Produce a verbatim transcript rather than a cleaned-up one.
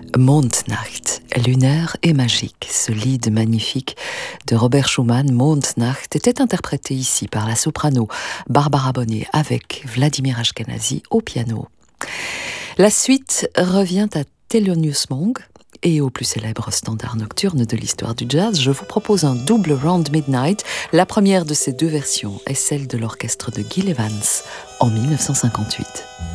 Mondnacht, lunaire et magique. Ce lied magnifique de Robert Schumann, Mondnacht, était interprété ici par la soprano Barbara Bonnet avec Vladimir Ashkenazy au piano. La suite revient à Thelonious Monk et au plus célèbre standard nocturne de l'histoire du jazz. Je vous propose un double Round Midnight. La première de ces deux versions est celle de l'orchestre de Gil Evans en mille neuf cent cinquante-huit.